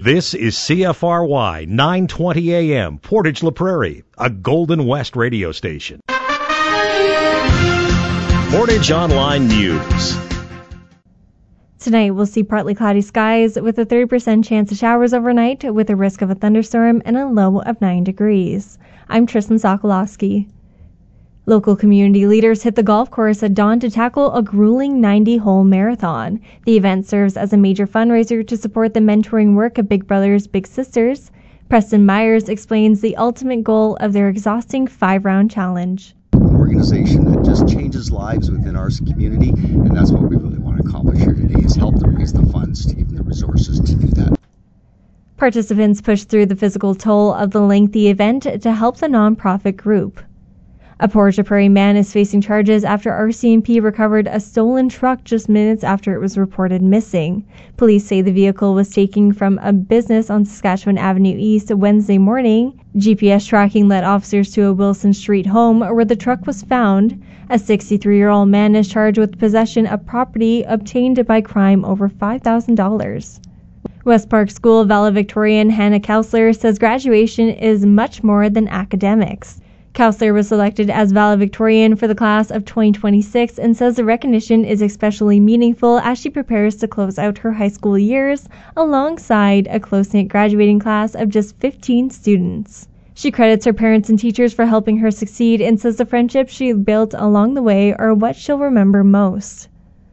This is CFRY 920 AM, Portage La Prairie, a Golden West radio station. Portage Online News. Tonight, we'll see partly cloudy skies with a 30% chance of showers overnight with a risk of a thunderstorm and a low of 9 degrees. I'm Tristan Sokolowski. Local community leaders hit the golf course at dawn to tackle a grueling 90-hole marathon. The event serves as a major fundraiser to support the mentoring work of Big Brothers Big Sisters. Preston Myers explains the ultimate goal of their exhausting 5-round challenge. An organization that just changes lives within our community, and that's what we really want to accomplish here today, is help them raise the funds to give them the resources to do that. Participants pushed through the physical toll of the lengthy event to help the nonprofit group. A Portage La Prairie man is facing charges after RCMP recovered a stolen truck just minutes after it was reported missing. Police say the vehicle was taken from a business on Saskatchewan Avenue East Wednesday morning. GPS tracking led officers to a Wilson Street home where the truck was found. A 63-year-old man is charged with possession of property obtained by crime over $5,000. West Park School valedictorian Hannah Kousler says graduation is much more than academics. Kousler was selected as valedictorian for the class of 2026 and says the recognition is especially meaningful as she prepares to close out her high school years alongside a close-knit graduating class of just 15 students. She credits her parents and teachers for helping her succeed and says the friendships she built along the way are what she'll remember most.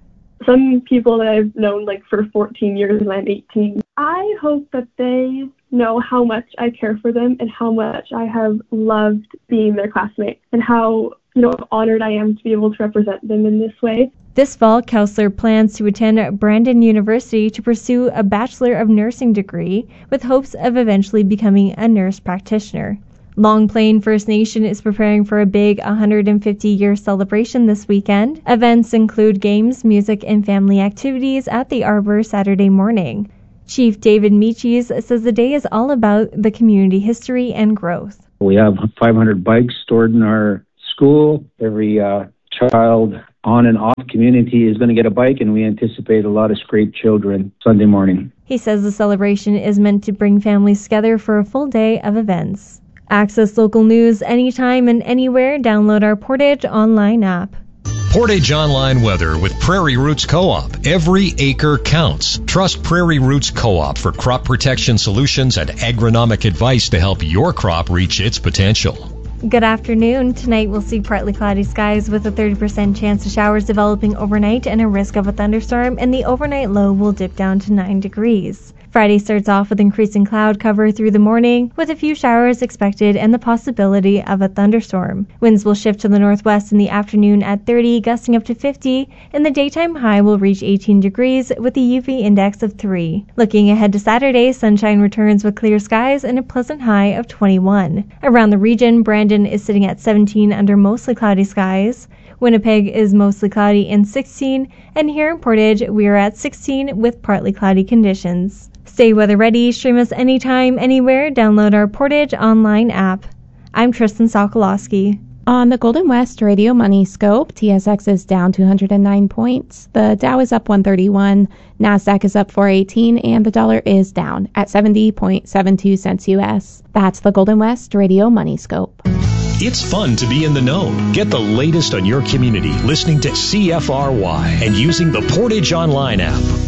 Some people that I've known for 14 years and I'm 18, I hope that they know how much I care for them and how much I have loved being their classmate and how, honored I am to be able to represent them in this way. This fall, Kousler plans to attend Brandon University to pursue a Bachelor of Nursing degree with hopes of eventually becoming a nurse practitioner. Long Plain First Nation is preparing for a big 150-year celebration this weekend. Events include games, music, and family activities at the Arbor Saturday morning. Chief David Michis says the day is all about the community history and growth. We have 500 bikes stored in our school. Every child on and off community is going to get a bike, and we anticipate a lot of scraped children Sunday morning. He says the celebration is meant to bring families together for a full day of events. Access local news anytime and anywhere. Download our Portage Online app. Portage Online weather with Prairie Roots Co-op. Every acre counts. Trust Prairie Roots Co-op for crop protection solutions and agronomic advice to help your crop reach its potential. Good afternoon. Tonight we'll see partly cloudy skies with a 30% chance of showers developing overnight and a risk of a thunderstorm, and the overnight low will dip down to 9 degrees. Friday starts off with increasing cloud cover through the morning, with a few showers expected and the possibility of a thunderstorm. Winds will shift to the northwest in the afternoon at 30, gusting up to 50, and the daytime high will reach 18 degrees with a UV index of 3. Looking ahead to Saturday, sunshine returns with clear skies and a pleasant high of 21. Around the region, Brandon is sitting at 17 under mostly cloudy skies. Winnipeg is mostly cloudy and 16, and here in Portage, we are at 16 with partly cloudy conditions. Stay weather ready, stream us anytime, anywhere, download our Portage Online app. I'm Tristan Sokolowski. On the Golden West Radio Money Scope, TSX is down 209 points, the Dow is up 131, NASDAQ is up 418, and the dollar is down at 70.72 cents US. That's the Golden West Radio Money Scope. It's fun to be in the know. Get the latest on your community listening to CFRY and using the Portage Online app.